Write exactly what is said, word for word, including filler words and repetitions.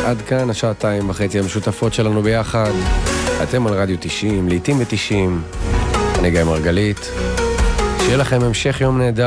עד כאן השעתיים וחצי המשותפות שלנו ביחד. אתם על רדיו תשעים, לעתים ותשעים. אני גיא מרגלית. שיהיה לכם המשך יום נהדר.